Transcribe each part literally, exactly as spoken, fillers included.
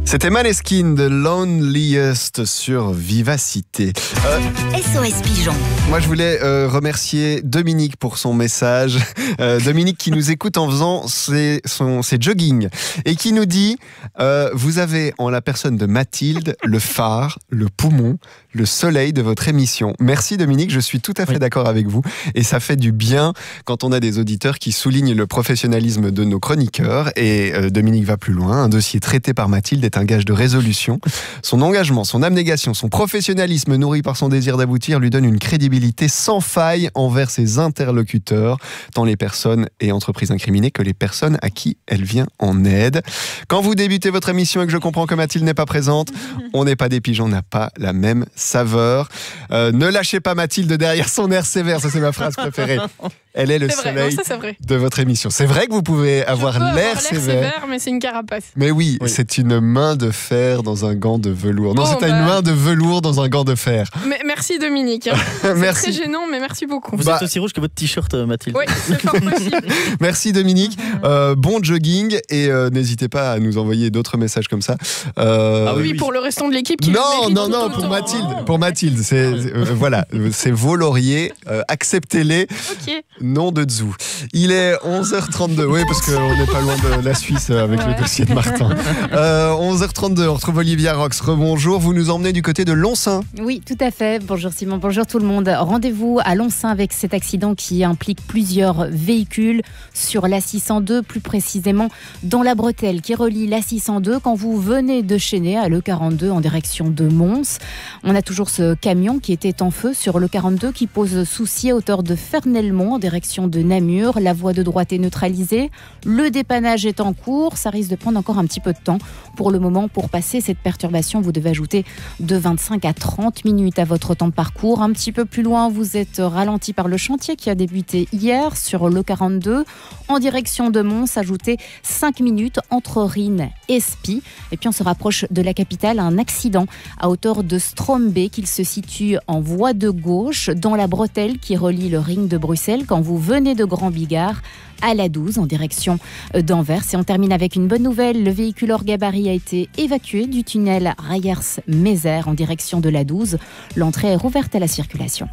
C'était Maneskin de Loneliest sur Vivacité. Euh, S O S Pigeon. Moi, je voulais euh, remercier Dominique pour son message. Euh, Dominique qui nous écoute en faisant ses, son, ses jogging et qui nous dit euh, vous avez en la personne de Mathilde le phare, le poumon, le soleil de votre émission. Merci Dominique, je suis tout à fait oui. d'accord avec vous et ça fait du bien quand on a des auditeurs qui soulignent le professionnalisme de nos chroniqueurs. Et euh, Dominique va plus loin. Un dossier traité par Mathilde est un gage de résolution. Son engagement, son abnégation, son professionnalisme nourri par son désir d'aboutir lui donne une crédibilité sans faille envers ses interlocuteurs, tant les personnes et entreprises incriminées que les personnes à qui elle vient en aide. Quand vous débutez votre émission et que je comprends que Mathilde n'est pas présente, on n'est pas des pigeons, n'a pas la même saveur. Euh, ne lâchez pas Mathilde derrière son air sévère, ça c'est ma phrase préférée. Elle est le c'est soleil vrai, non, ça, de votre émission. C'est vrai que vous pouvez avoir Je peux l'air, avoir sévère. sévère, mais c'est une carapace. Mais oui, oui, c'est une main de fer dans un gant de velours. Non, oh, c'est bah... une main de velours dans un gant de fer. Mais merci Dominique. Hein. Merci. C'est très gênant, mais merci beaucoup. Vous bah... êtes aussi rouge que votre t-shirt, Mathilde. Oui, c'est fort possible. Merci Dominique. Euh, bon jogging et euh, n'hésitez pas à nous envoyer d'autres messages comme ça. Euh... Ah oui, oui, pour le restant de l'équipe qui non, le non, non, pour Mathilde. Oh, pour Mathilde, c'est euh, voilà, c'est vos lauriers. Euh, acceptez-les. Ok. Nom de Dzou. Il est onze heures trente-deux. Oui, parce qu'on n'est pas loin de la Suisse avec ouais. le dossier de Martin. Euh, onze heures trente-deux. On retrouve Olivia Rox. Rebonjour. Vous nous emmenez du côté de Lonsin. Oui, tout à fait. Bonjour Simon. Bonjour tout le monde. Rendez-vous à Lonsin avec cet accident qui implique plusieurs véhicules sur l'A six cent deux, plus précisément dans la bretelle qui relie l'A six cent deux quand vous venez de Chénet à l'E quarante-deux en direction de Mons. On a toujours ce camion qui était en feu sur l'E quarante-deux qui pose souci à hauteur de Fernelmont en direction de Namur. La voie de droite est neutralisée. Le dépannage est en cours. Ça risque de prendre encore un petit peu de temps. Pour le moment, pour passer cette perturbation, vous devez ajouter de vingt-cinq à trente minutes à votre temps de parcours. Un petit peu plus loin, vous êtes ralenti par le chantier qui a débuté hier sur l'E quarante-deux. En direction de Mons, ajoutez cinq minutes entre Rhine et Spie. Et puis on se rapproche de la capitale. Un accident à hauteur de Strombe qu'il se situe en voie de gauche dans la bretelle qui relie le ring de Bruxelles quand vous venez de Grand Bigard à la douze en direction d'Anvers. Et on termine avec une bonne nouvelle. Le véhicule hors gabarit a été évacué du tunnel Rayers-Mézère en direction de la douze. L'entrée est rouverte à la circulation.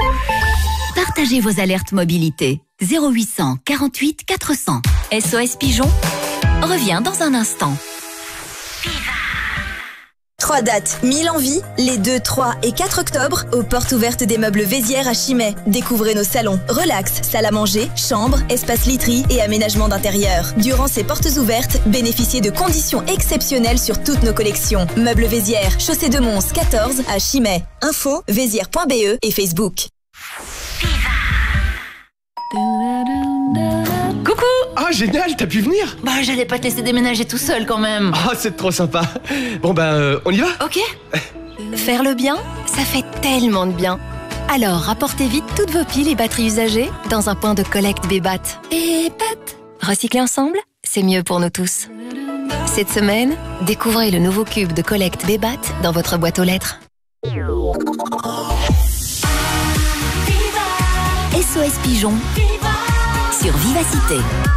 Partagez vos alertes mobilité. zéro huit cent quarante-huit quatre cents. S O S Pigeon revient dans un instant. Trois dates, mille envies, les deux, trois et quatre octobre, aux portes ouvertes des meubles Vézières à Chimay. Découvrez nos salons, relax, salle à manger, chambre, espace literie et aménagement d'intérieur. Durant ces portes ouvertes, bénéficiez de conditions exceptionnelles sur toutes nos collections. Meubles Vézières, chaussée de Mons quatorze à Chimay. Info, vézières point b e et Facebook. Coucou! Ah, génial, t'as pu venir? Bah, j'allais pas te laisser déménager tout seul quand même. Ah, oh, c'est trop sympa. Bon, bah, euh, on y va? Ok. Faire le bien, ça fait tellement de bien. Alors, rapportez vite toutes vos piles et batteries usagées dans un point de collecte Bébat. Bébat. Recycler ensemble, c'est mieux pour nous tous. Cette semaine, découvrez le nouveau cube de collecte Bébat dans votre boîte aux lettres. S O S Pigeon sur Vivacité.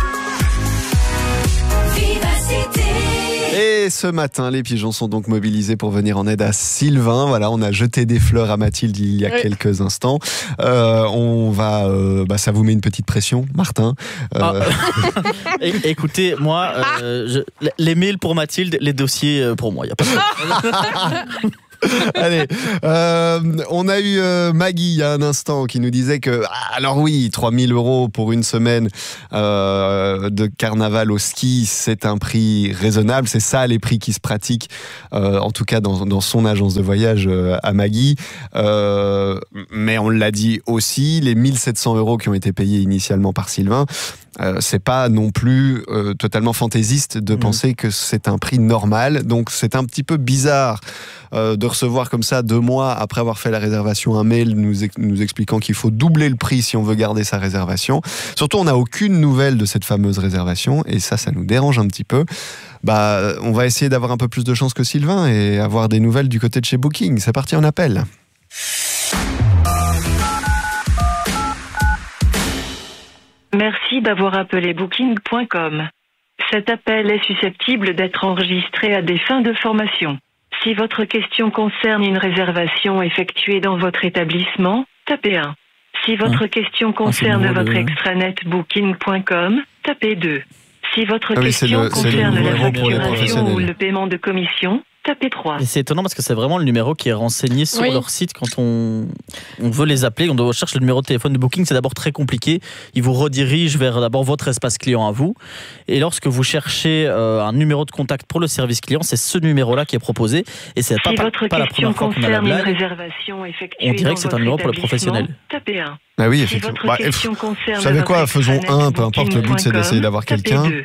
Vivacité. Et ce matin, les pigeons sont donc mobilisés pour venir en aide à Sylvain. Voilà, on a jeté des fleurs à Mathilde il y a oui. quelques instants. Euh, on va, euh, bah, ça vous met une petite pression, Martin. Euh... Ah. Écoutez, moi, euh, je, les mails pour Mathilde, les dossiers pour moi. Il y a pas de... Allez, euh, on a eu euh, Maggie il y a un instant qui nous disait que, ah, alors oui, trois mille euros pour une semaine euh, de carnaval au ski, c'est un prix raisonnable. C'est ça les prix qui se pratiquent, euh, en tout cas dans, dans son agence de voyage euh, à Maggie. Euh, mais on l'a dit aussi, les mille sept cents euros qui ont été payés initialement par Sylvain, Euh, c'est pas non plus euh, totalement fantaisiste de mmh. penser que c'est un prix normal. Donc c'est un petit peu bizarre euh, de recevoir comme ça deux mois après avoir fait la réservation un mail nous, ex- nous expliquant qu'il faut doubler le prix si on veut garder sa réservation. Surtout on n'a aucune nouvelle de cette fameuse réservation et ça, ça nous dérange un petit peu. Bah, on va essayer d'avoir un peu plus de chance que Sylvain et avoir des nouvelles du côté de chez Booking. C'est parti, on appelle. Merci d'avoir appelé booking point com. Cet appel est susceptible d'être enregistré à des fins de formation. Si votre question concerne une réservation effectuée dans votre établissement, tapez un. Si votre question concerne ah, votre de... extranet booking point com, tapez deux. Si votre Ah oui, question le, concerne la facturation ou le le paiement de commission, tapez trois. Et c'est étonnant parce que c'est vraiment le numéro qui est renseigné sur oui. leur site quand on, on veut les appeler. On doit chercher le numéro de téléphone de Booking, c'est d'abord très compliqué. Ils vous redirigent vers d'abord votre espace client à vous. Et lorsque vous cherchez euh, un numéro de contact pour le service client, c'est ce numéro-là qui est proposé. Et c'est si pas, votre pas la première fois qu'on a la blague. Réservation effectuée on dirait que c'est un numéro pour le professionnel. Tapez un. Ah oui, si effectivement. votre Bah, question concerne vous savez quoi, faisons un, peu importe, le but c'est d'essayer d'avoir tapez quelqu'un. deux.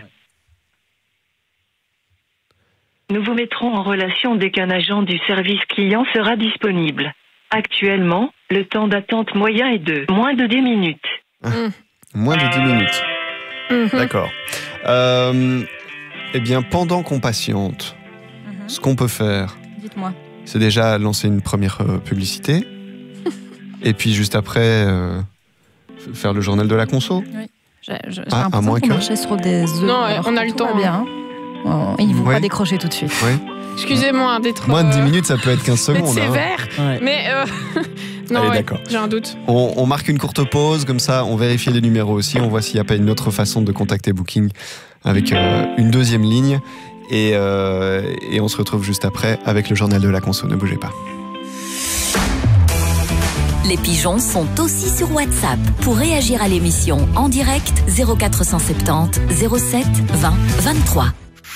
Nous vous mettrons en relation dès qu'un agent du service client sera disponible. Actuellement, le temps d'attente moyen est de moins de dix minutes. Ah, mmh. Moins de dix minutes. Mmh. D'accord. Euh, eh bien, pendant qu'on patiente, mmh. ce qu'on peut faire, dites-moi, c'est déjà lancer une première euh, publicité. Et puis juste après, euh, faire le journal de la conso. Oui. J'ai, j'ai ah, à moins que... marchait sur des œufs. Non, on a le temps. Bien. Hein. Oh, ils ne vont oui. pas décrocher tout de suite. Oui. Excusez-moi d'être... Moins de dix minutes, ça peut être quinze secondes. C'est sévère, hein. ouais. mais... Euh... non, Allez, ouais, d'accord. J'ai un doute. On, on marque une courte pause, comme ça, on vérifie les numéros aussi. On voit s'il n'y a pas une autre façon de contacter Booking avec euh, une deuxième ligne. Et, euh, et on se retrouve juste après avec le journal de la conso. Ne bougez pas. Les pigeons sont aussi sur WhatsApp. Pour réagir à l'émission en direct, zéro quatre cent soixante-dix zéro sept vingt vingt-trois.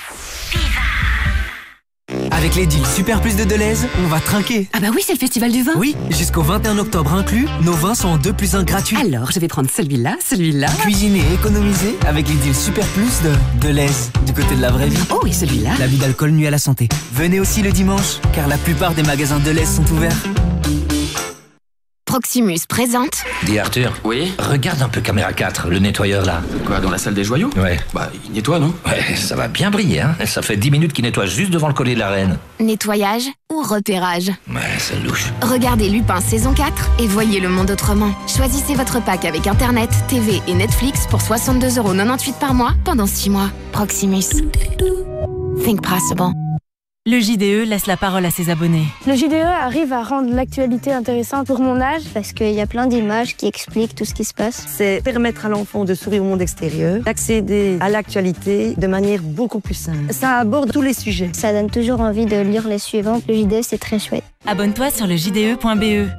Avec les deals Super Plus de Deleuze, on va trinquer. Ah bah oui, c'est le festival du vin. Oui, jusqu'au vingt et un octobre inclus, nos vins sont en deux plus un gratuits. Alors, je vais prendre celui-là, celui-là. Cuisiner et économiser avec les deals Super Plus de Deleuze, du côté de la vraie vie. Oh, et celui-là. L'abus d'alcool nuit à la santé. Venez aussi le dimanche, car la plupart des magasins Deleuze sont ouverts. Proximus présente. Dis Arthur. Oui. Regarde un peu caméra quatre, le nettoyeur là. Quoi, dans la salle des joyaux? Ouais. Bah, il nettoie, non? Ouais, ça va bien briller, hein. Ça fait dix minutes qu'il nettoie juste devant le collier de la reine. Nettoyage ou repérage? Ouais, c'est louche. Regardez Lupin saison quatre et voyez le monde autrement. Choisissez votre pack avec Internet, T V et Netflix pour soixante-deux euros quatre-vingt-dix-huit par mois pendant six mois. Proximus. Think possible. Le J D E laisse la parole à ses abonnés. Le J D E arrive à rendre l'actualité intéressante pour mon âge. Parce qu'il y a plein d'images qui expliquent tout ce qui se passe. C'est permettre à l'enfant de s'ouvrir au monde extérieur, d'accéder à l'actualité de manière beaucoup plus simple. Ça aborde tous les sujets. Ça donne toujours envie de lire les suivants. Le J D E, c'est très chouette. Abonne-toi sur le j d e point b e.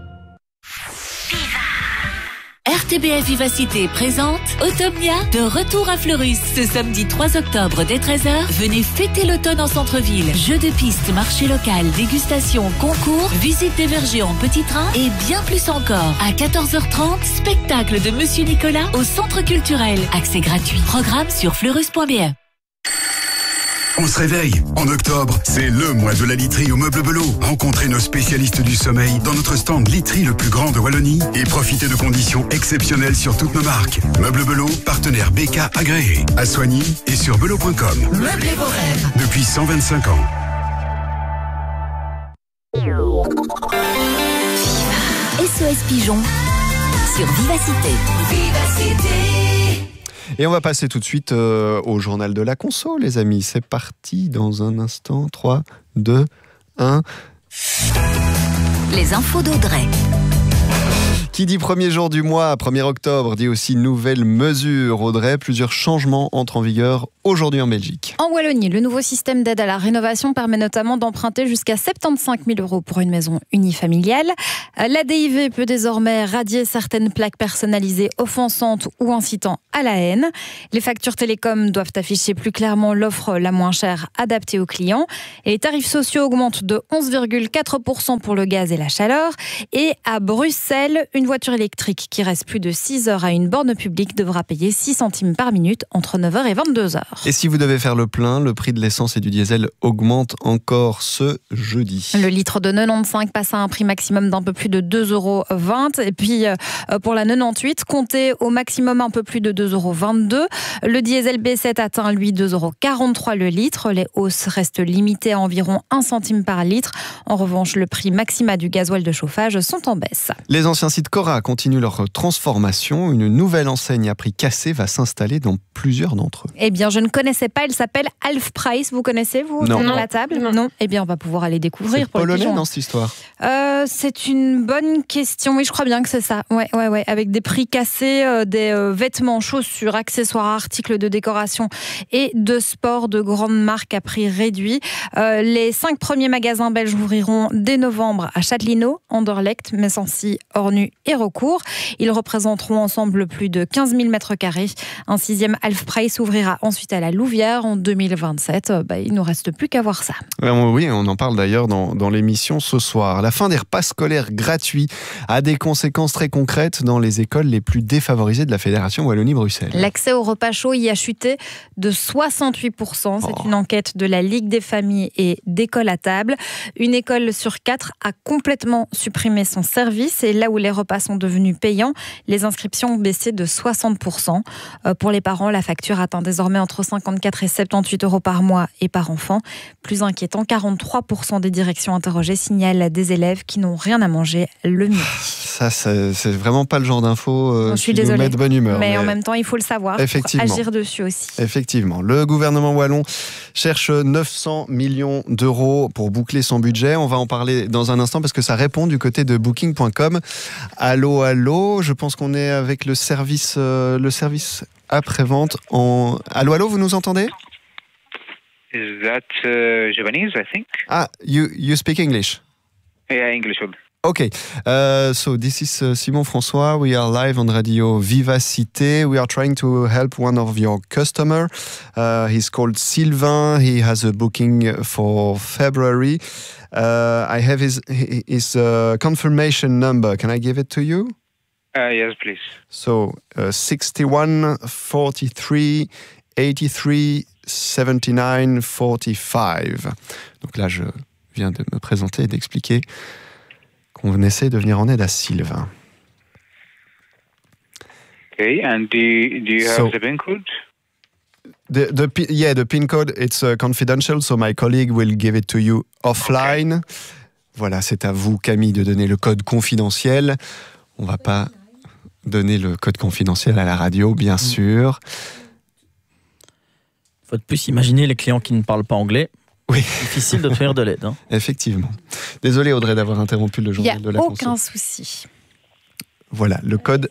R T B F Vivacité présente Automnia de retour à Fleurus. Ce samedi trois octobre dès treize heures, venez fêter l'automne en centre-ville. Jeux de piste, marché local, dégustation, concours, visite des vergers en petit train et bien plus encore. À quatorze heures trente, spectacle de Monsieur Nicolas au centre culturel. Accès gratuit. Programme sur fleurus point b e. On se réveille. En octobre, c'est le mois de la literie au Meuble Belot. Rencontrez nos spécialistes du sommeil dans notre stand literie le plus grand de Wallonie et profitez de conditions exceptionnelles sur toutes nos marques. Meuble Belot, partenaire B K agréé. À Soigny et sur belot point com. Meublez vos rêves. Depuis cent vingt-cinq ans. S O S Pigeon sur Vivacité. Vivacité. Et on va passer tout de suite euh, au journal de la conso, les amis. C'est parti dans un instant. trois, deux, un. Les infos d'Audrey. Qui dit premier jour du mois, premier octobre, dit aussi nouvelles mesures. Audrey, plusieurs changements entrent en vigueur aujourd'hui en Belgique. En Wallonie, le nouveau système d'aide à la rénovation permet notamment d'emprunter jusqu'à soixante-quinze mille euros pour une maison unifamiliale. La D I V peut désormais radier certaines plaques personnalisées offensantes ou incitant à la haine. Les factures télécom doivent afficher plus clairement l'offre la moins chère adaptée aux clients. Et les tarifs sociaux augmentent de onze virgule quatre pour cent pour le gaz et la chaleur. Et à Bruxelles, une voiture électrique qui reste plus de six heures à une borne publique devra payer six centimes par minute entre neuf heures et vingt-deux heures. Et si vous devez faire le plein, le prix de l'essence et du diesel augmente encore ce jeudi. Le litre de quatre-vingt-quinze passe à un prix maximum d'un peu plus de deux euros vingt. Et puis pour la quatre-vingt-dix-huit, comptez au maximum un peu plus de deux euros vingt-deux. Le diesel B sept atteint lui deux euros quarante-trois le litre. Les hausses restent limitées à environ un centime par litre. En revanche, le prix maximal du gasoil de chauffage sont en baisse. Les anciens sites Vercora continue leur transformation. Une nouvelle enseigne à prix cassé va s'installer dans plusieurs d'entre eux. Eh bien, je ne connaissais pas. Elle s'appelle Half Price. Vous connaissez, vous, Non. à la table? Non. Non. Eh bien, on va pouvoir aller découvrir. C'est pour les polonais pigeons. dans cette histoire. Euh, c'est une bonne question. Oui, je crois bien que c'est ça. Ouais, ouais, ouais. Avec des prix cassés, euh, des euh, vêtements, chaussures, accessoires, articles de décoration et de sport de grandes marques à prix réduit. Euh, les cinq premiers magasins belges ouvriront dès novembre à Châtelineau, Anderlecht, Messancy, Ornu et Recourt. Ils représenteront ensemble plus de quinze mille mètres carrés. Un sixième Half Price ouvrira ensuite à la Louvière en deux mille vingt-sept. Euh, bah, il ne nous reste plus qu'à voir ça. Oui, on en parle d'ailleurs dans, dans l'émission ce soir. La fin des repas scolaires gratuits a des conséquences très concrètes dans les écoles les plus défavorisées de la Fédération Wallonie-Bruxelles. L'accès au repas chaud y a chuté de soixante-huit pour cent. C'est Oh. une enquête de la Ligue des familles et d'écoles à table. Une école sur quatre a complètement supprimé son service. Et là où les repas sont devenus payants, les inscriptions ont baissé de soixante pour cent. Euh, Pour les parents, la facture atteint désormais entre cinquante-quatre et soixante-dix euros par mois et par enfant. Plus inquiétant, quarante-trois pour cent des directions interrogées signalent des élèves qui n'ont rien à manger le midi. Ça, c'est, c'est vraiment pas le genre d'infos euh, Je suis qui nous désolée. met de bonne humeur. Mais, en même temps, il faut le savoir Effectivement. pour agir dessus aussi. Effectivement. Le gouvernement wallon cherche neuf cents millions d'euros pour boucler son budget. On va en parler dans un instant parce que ça répond du côté de booking point com. Allô, allô. Je pense qu'on est avec le service, euh, le service après-vente. En... Allô, allô, vous nous entendez? Is that uh, Japanese, I think? Ah, you, you speak English? Yeah, English. would- Okay, uh, so this is uh, Simon François. We are live on Radio Vivacité. We are trying to help one of your customers. Uh, he's called Sylvain. He has a booking for February. Uh, I have his his uh, confirmation number. Can I give it to you? Uh, yes, please. So uh, sixty-one forty-three eighty-three seventy-nine forty-five. Donc là, je viens de me présenter et d'expliquer qu'on essaie de venir en aide à Sylvain. Okay, and do you, do you have So- the pin code? The, the pi- yeah, the pin code, it's uh, confidential, so my colleague will give it to you offline. Voilà, c'est à vous, Camille, de donner le code confidentiel. On va pas donner le code confidentiel à la radio, bien sûr. Faut de plus imaginer les clients qui ne parlent pas anglais. Oui. Difficile d'obtenir de l'aide. Hein. Effectivement. Désolé, Audrey, d'avoir interrompu le Il n'y a journal de la conso. aucun souci. Voilà, le code.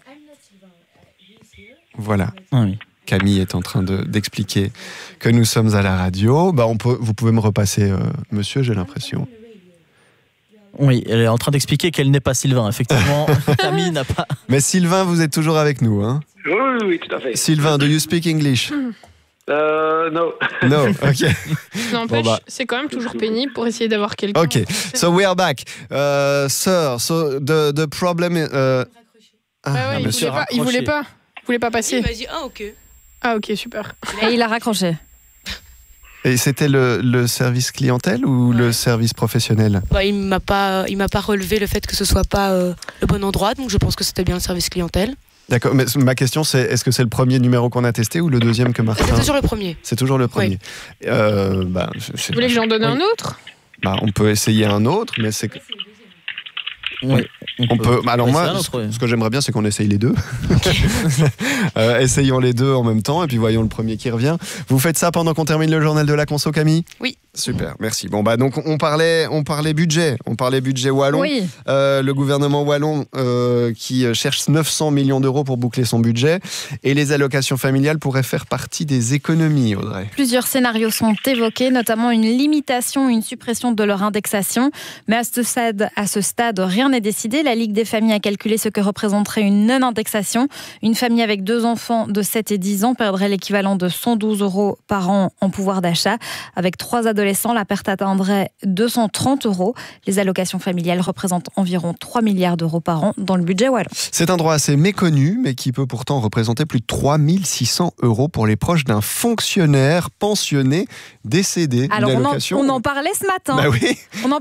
Voilà. Ah oui. Camille est en train de, d'expliquer que nous sommes à la radio. Bah, on peut, vous pouvez me repasser, euh, monsieur, j'ai l'impression. Oui, elle est en train d'expliquer qu'elle n'est pas Sylvain. Effectivement, Camille n'a pas. Mais Sylvain, vous êtes toujours avec nous, hein? Oui, oui, oui, tout à fait. Sylvain, do you speak English? Euh, no. No, ok. N'empêche, Bon, bah. c'est quand même toujours pénible pour essayer d'avoir quelqu'un. Okay, so we are back. Uh, sir, so the, the problem is... Uh... Ah ouais, il, monsieur voulait a pas, il voulait pas. Il voulait pas passer. Il m'a dit ah ok. Ah ok, super. Et il a raccroché. Et c'était le, le service clientèle ou le service professionnel? Bah, il m'a pas, il m'a pas relevé le fait que ce soit pas euh, le bon endroit, donc je pense que c'était bien le service clientèle. D'accord, mais ma question c'est, est-ce que c'est le premier numéro qu'on a testé ou le deuxième que Martin? C'est toujours le premier. C'est toujours le premier. Euh, bah, c'est- Vous voulez que j'en donne un autre? bah, on peut essayer un autre, mais c'est... que- Oui, On peut. Alors Ouais, moi, c'est un autre, ouais. ce que j'aimerais bien, c'est qu'on essaye les deux. Euh, essayons les deux en même temps et puis voyons le premier qui revient. Vous faites ça pendant qu'on termine le journal de la conso, Camille? Oui. Super, merci. Bon bah donc on parlait, on parlait budget, on parlait budget wallon. Oui. Euh, le gouvernement wallon euh, qui cherche neuf cents millions d'euros pour boucler son budget et les allocations familiales pourraient faire partie des économies, Audrey. Plusieurs scénarios sont évoqués, notamment une limitation, une suppression de leur indexation. Mais à ce stade, à ce stade, rien n'est décidé. La Ligue des familles a calculé ce que représenterait une non-indexation. Une famille avec deux enfants de sept et dix ans perdrait l'équivalent de cent douze euros par an en pouvoir d'achat. Avec trois adolescents, la perte atteindrait deux cent trente euros. Les allocations familiales représentent environ trois milliards d'euros par an dans le budget wallon. C'est un droit assez méconnu, mais qui peut pourtant représenter plus de trois mille six cents euros pour les proches d'un fonctionnaire pensionné décédé. Alors Une on en, allocation. on en parlait ce matin. Bah oui. On en